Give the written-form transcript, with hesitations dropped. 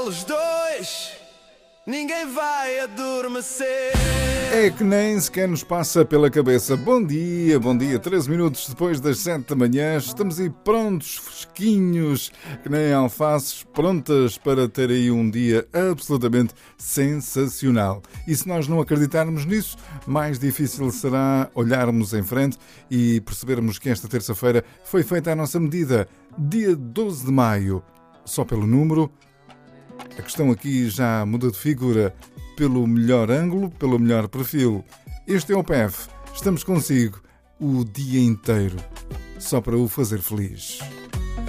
Os dois, ninguém vai adormecer. É que nem sequer nos passa pela cabeça. Bom dia, 13 minutos depois das 7 da manhã. Estamos aí prontos, fresquinhos, que nem alfaces, prontas para ter aí um dia absolutamente sensacional. E se nós não acreditarmos nisso, mais difícil será olharmos em frente e percebermos que esta terça-feira foi feita à nossa medida. Dia 12 de maio. Só pelo número, a questão aqui já muda de figura. Pelo melhor ângulo, pelo melhor perfil. Este é o PEF. Estamos consigo o dia inteiro, só para o fazer feliz.